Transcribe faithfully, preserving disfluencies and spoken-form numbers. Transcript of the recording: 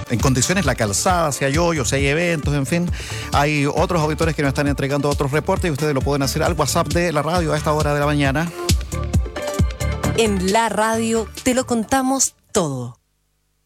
en condiciones la calzada, si hay hoyos, si hay eventos, en fin. Hay otros auditores que nos están entregando otros reportes y ustedes lo pueden hacer al WhatsApp de la radio a esta hora de la mañana. En la radio te lo contamos todo.